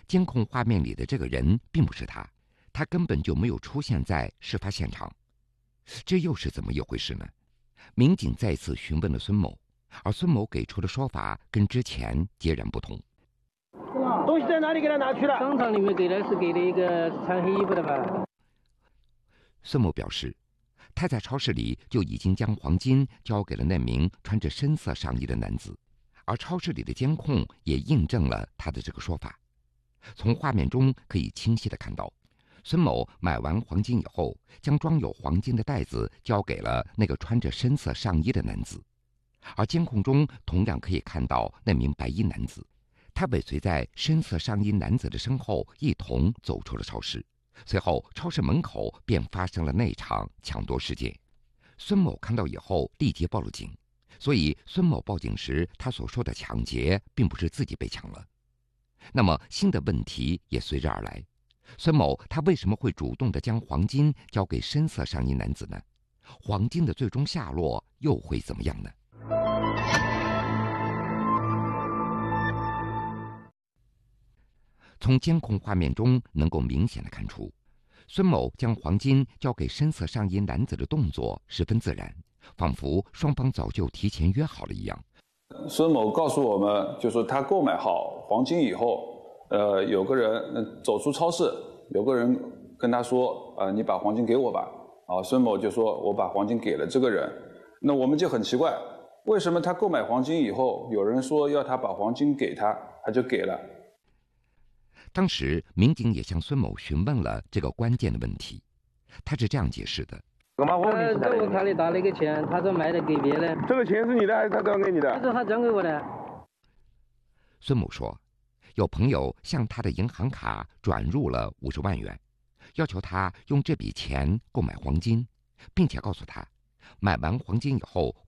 监控画面里的这个人并不是他，他根本就没有出现在事发现场。这又是怎么一回事呢？民警再次询问了孙某，而孙某给出的说法跟之前截然不同。 东西在哪里给他拿去了？ 商场里面给的是给了一个穿黑衣服的吧。 孙某表示，他在超市里就已经将黄金交给了那名穿着深色上衣的男子，而超市里的监控也印证了他的这个说法。从画面中可以清晰地看到，孙某买完黄金以后，将装有黄金的袋子交给了那个穿着深色上衣的男子，而监控中同样可以看到那名白衣男子，他尾随在深色上衣男子的身后，一同走出了超市。随后，超市门口便发生了那场抢夺事件。孙某看到以后立即报了警，所以孙某报警时，他所说的抢劫并不是自己被抢了。那么新的问题也随之而来，孙某他为什么会主动地将黄金交给深色上衣男子呢？黄金的最终下落又会怎么样呢？从监控画面中能够明显地看出，孙某将黄金交给深色上衣男子的动作十分自然，仿佛双方早就提前约好了一样。 孙某告诉我们，就说他购买好黄金以后，有个人走出超市，有个人跟他说，你把黄金给我吧。孙某就说我把黄金给了这个人。那我们就很奇怪，为什么他购买黄金以后，有人说要他把黄金给他，他就给了。 当时民警也向孙某询问了这个关键的问题，他是这样解释的： 在我卡里打了一个钱，他说卖的给别人。 这个钱是你的还是他转给你的？ 是他转给我的。 孙某说，有朋友向他的银行卡转入了50万元，要求他用这笔钱购买黄金，并且告诉他，买完黄金以后